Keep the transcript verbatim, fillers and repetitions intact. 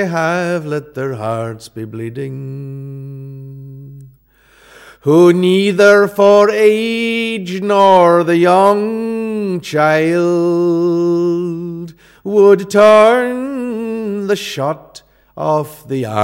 have let their hearts be bleeding, who neither for age nor the young child would turn the shot of the